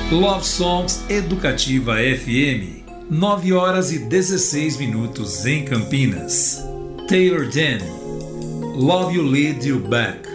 Love Songs Educativa FM, 9 horas e 16 minutos em Campinas. Taylor Dan, Love You Lead You Back.